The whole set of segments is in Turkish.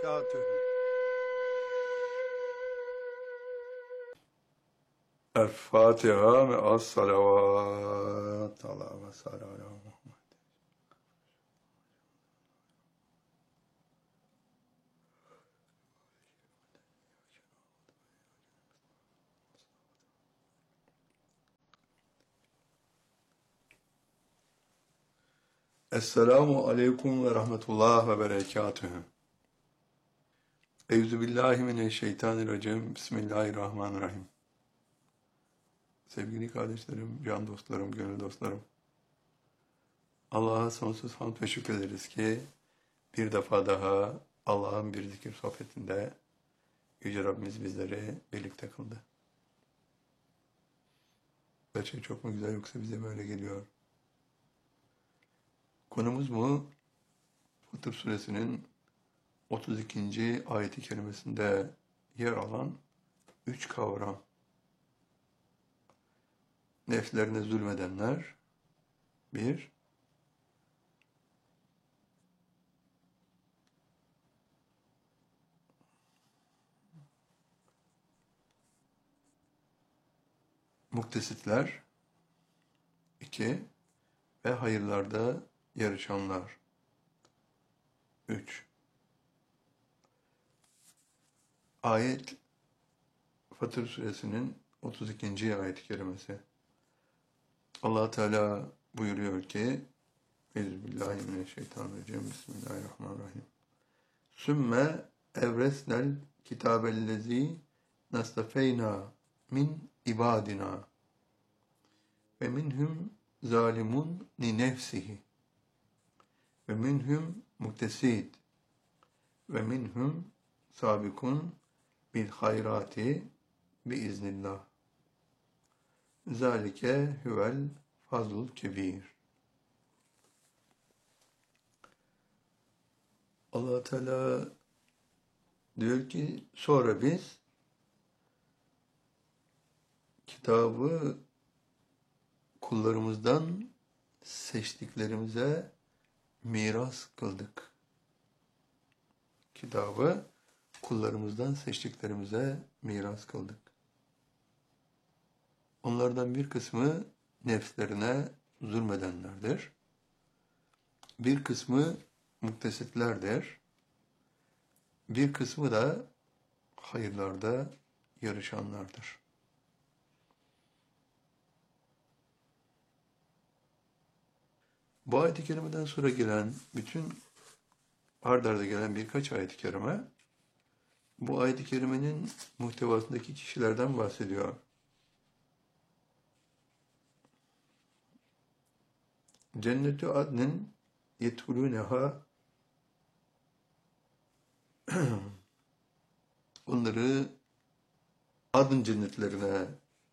berekatühü. El-Fatiha ve as-salavat. Allah ve sallallahu. Esselamu aleyküm ve rahmetullah ve berekatühü. Euzubillahimineşşeytanirracim. Bismillahirrahmanirrahim. Sevgili kardeşlerim, can dostlarım, gönül dostlarım. Allah'a sonsuz hamd ve şükür ederiz ki bir defa daha Allah'ın bir zikir sohbetinde Yüce Rabbimiz bizleri birlikte kıldı. Gerçekten çok mu güzel, yoksa bize böyle geliyor? Konumuz bu, Fıtır Suresinin 32. ayeti kerimesinde yer alan 3 kavram. Nefslerine zulmedenler, 1. Muktesitler, 2. Ve hayırlarda yarışanlar, 3. Ayet, Fatır Suresinin 32. ayet-i kerimesi. Allah Teala buyuruyor ki, Euzubillahimineşşeytanirracim, Bismillahirrahmanirrahim. Sümme evresnel kitabellezi nastafeyna min ibadina ve minhum zalimun li nefsihi ve minhum muktesid ve minhum sabikun bil hayrati biiznillah. Zalike huvel fazlul kebir. Allah Teala diyor ki, sonra biz kitabı kullarımızdan seçtiklerimize miras kıldık. Kitabı kullarımızdan seçtiklerimize miras kıldık. Onlardan bir kısmı nefslerine zulmedenlerdir. Bir kısmı muktesitlerdir. Bir kısmı da hayırlarda yarışanlardır. Bu ayet-i kerimeden sonra gelen, bütün ard arda gelen birkaç ayet-i kerime, bu ayet-i kerimenin muhtevasındaki kişilerden bahsediyor. Cennetü adnin yedhulûneha, onları adın cennetlerine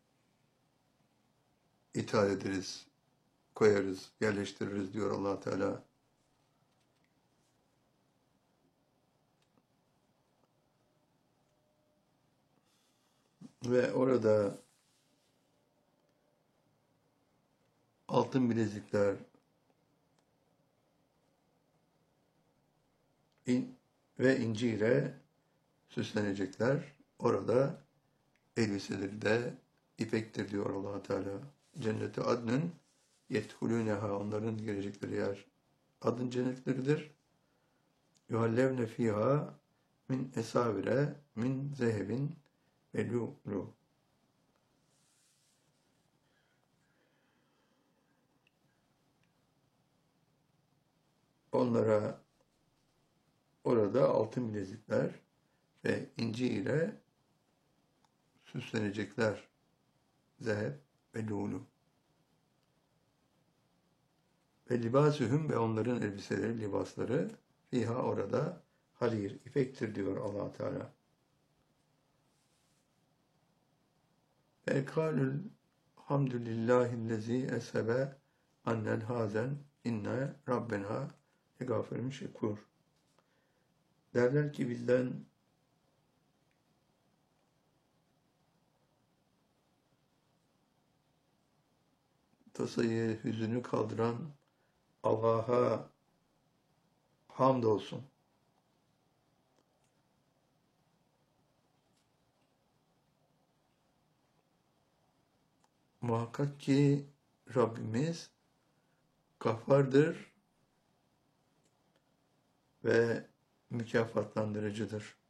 ithal ederiz, koyarız, yerleştiririz diyor Allah Teala. Ve orada altın bilezikler ve inci ile süslenecekler. Orada elbiseleri de ipektir diyor Allah Teala. Cenneti adnın yedhulûneha, onların gelecekleri yer adın cennetleridir. Yuhallevne fiha min esavire min zehebin ve lu'lu. Onlara orada altın bilezikler ve inci ile süslenecekler. Zeheb ve lu'lu. Ve libâsühüm, ve onların elbiseleri, libasları, fiha, orada harir, ipektir diyor Allah Teala. Ekâlül hamdülillâhillezî esebe annel hazen inne rabbena legâfirun şekur. Derler ki, bizden tasayı, hüzünü kaldıran Allah'a hamdolsun. Muhakkak ki Rabbimiz Gaffardır ve mükafatlandırıcıdır.